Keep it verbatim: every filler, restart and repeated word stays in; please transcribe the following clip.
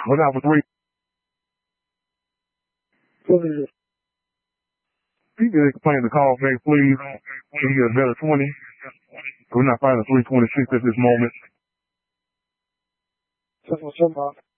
One out for three. People that complain the call back, please. Can you get a better twenty? We're not finding three twenty-six at this moment. That's what's up,